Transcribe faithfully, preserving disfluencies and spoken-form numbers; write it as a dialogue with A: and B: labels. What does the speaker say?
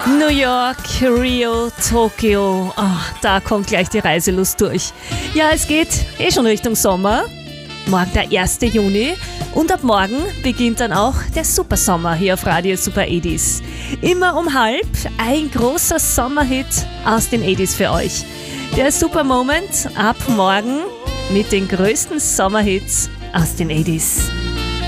A: New York, Rio, Tokio, oh, da kommt gleich die Reiselust durch. Ja, es geht eh schon Richtung Sommer. Morgen der erste Juni und ab morgen beginnt dann auch der Supersommer hier auf Radio Super achtziger. Immer um halb ein großer Sommerhit aus den achtziger für euch. Der Super Moment ab morgen mit den größten Sommerhits aus den achtziger.